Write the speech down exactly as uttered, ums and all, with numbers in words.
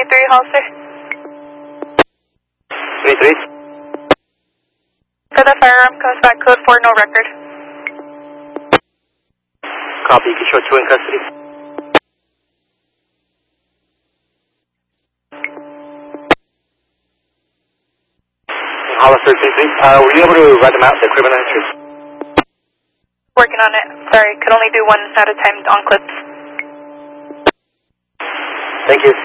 twenty-three, Hollister. twenty-three? For the firearm, comes back code four, no record. Copy, you can show two in custody. Hollister twenty-three, uh, were you able to write them out, the criminal history? Working on it. Sorry, could only do one at a time on clips. Thank you.